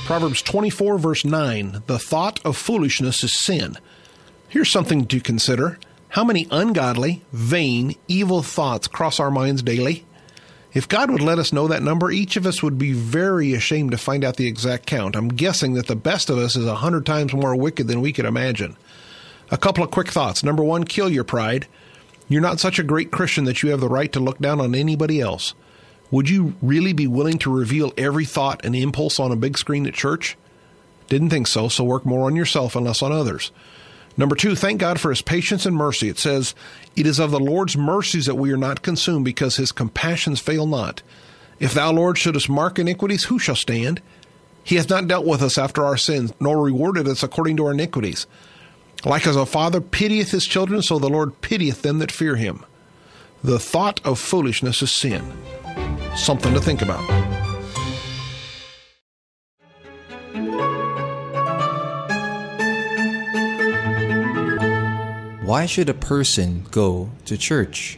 Proverbs 24, verse 9, the thought of foolishness is sin. Here's something to consider. How many ungodly, vain, evil thoughts cross our minds daily? If God would let us know that number, each of us would be very ashamed to find out the exact count. I'm guessing that the best of us is 100 times more wicked than we could imagine. A couple of quick thoughts. Number one, kill your pride. You're not such a great Christian that you have the right to look down on anybody else. Would you really be willing to reveal every thought and impulse on a big screen at church? Didn't think so, so work more on yourself and less on others. Number two, thank God for his patience and mercy. It says, it is of the Lord's mercies that we are not consumed, because his compassions fail not. If thou, Lord, shouldest mark iniquities, who shall stand? He hath not dealt with us after our sins, nor rewarded us according to our iniquities. Like as a father pitieth his children, so the Lord pitieth them that fear him. The thought of foolishness is sin. Something to think about. Why should a person go to church?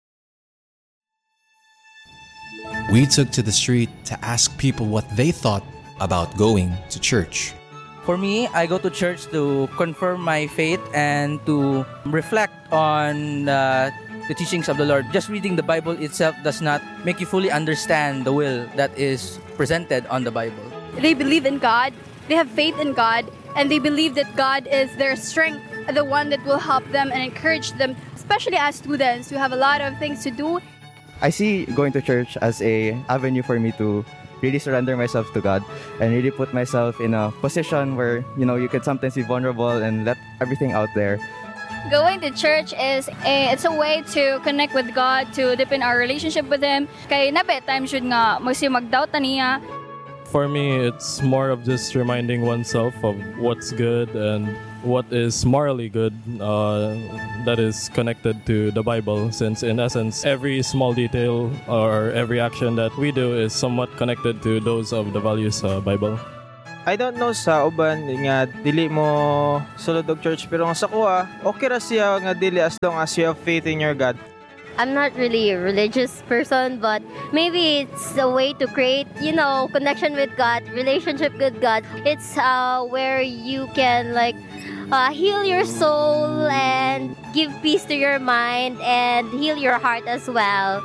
We took to the street to ask people what they thought about going to church. For me, I go to church to confirm my faith and to reflect on the teachings of the Lord. Just reading the Bible itself does not make you fully understand the will that is presented on the Bible. They believe in God, they have faith in God, and they believe that God is their strength, the one that will help them and encourage them, especially as students who have a lot of things to do. I see going to church as an avenue for me to really surrender myself to God and really put myself in a position where, you can sometimes be vulnerable and let everything out there. Going to church it's a way to connect with God, to deepen our relationship with Him. Kay nabe time should nga mag-doubt niya. For me, it's more of just reminding oneself of what's good and what is morally good that is connected to the Bible, since in essence, every small detail or every action that we do is somewhat connected to those of the values Bible. I don't know sa uban nga dili mo sulod og church, pero sa kuha, okay ra siya nga dili as long as you have faith in your God. I'm not really a religious person, but maybe it's a way to create, connection with God, relationship with God. It's where you can heal your soul and give peace to your mind and heal your heart as well.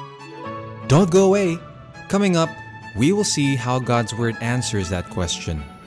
Don't go away. Coming up, we will see how God's Word answers that question.